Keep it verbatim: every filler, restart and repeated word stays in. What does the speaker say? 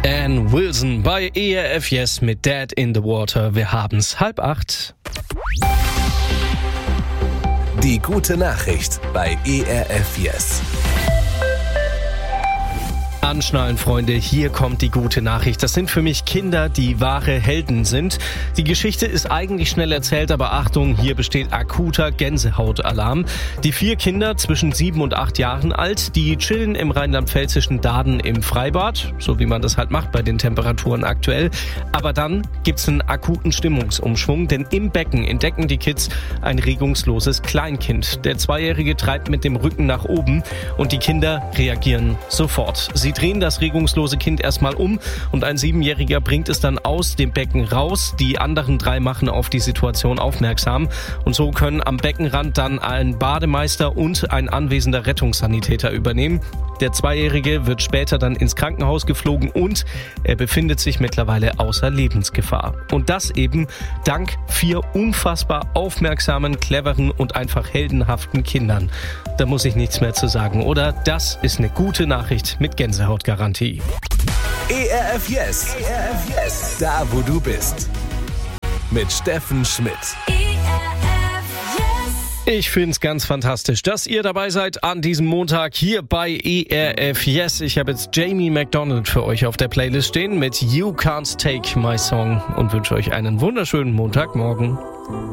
Ann Wilson bei E R F Yes mit Dead in the Water. Wir haben's halb acht. Die gute Nachricht bei E R F Yes. Anschnallen, Freunde, hier kommt die gute Nachricht. Das sind für mich Kinder, die wahre Helden sind. Die Geschichte ist eigentlich schnell erzählt, aber Achtung, hier besteht akuter Gänsehautalarm. Die vier Kinder zwischen sieben und acht Jahren alt, die chillen im rheinland-pfälzischen Daden im Freibad, so wie man das halt macht bei den Temperaturen aktuell. Aber dann gibt's einen akuten Stimmungsumschwung, denn im Becken entdecken die Kids ein regungsloses Kleinkind. Der Zweijährige treibt mit dem Rücken nach oben und die Kinder reagieren sofort. Sie drehen das regungslose Kind erstmal um und ein Siebenjähriger bringt es dann aus dem Becken raus. Die anderen drei machen auf die Situation aufmerksam und so können am Beckenrand dann ein Bademeister und ein anwesender Rettungssanitäter übernehmen. Der Zweijährige wird später dann ins Krankenhaus geflogen und er befindet sich mittlerweile außer Lebensgefahr. Und das eben dank vier unfassbar aufmerksamen, cleveren und einfach heldenhaften Kindern. Da muss ich nichts mehr zu sagen, oder? Das ist eine gute Nachricht mit Gänsehautgarantie. E R F Yes. E R F Yes. Da, wo du bist. Mit Steffen Schmidt. Ich find's ganz fantastisch, dass ihr dabei seid an diesem Montag hier bei E R F Yes. Ich habe jetzt Jamie McDonald für euch auf der Playlist stehen mit You Can't Take My Song und wünsche euch einen wunderschönen Montagmorgen.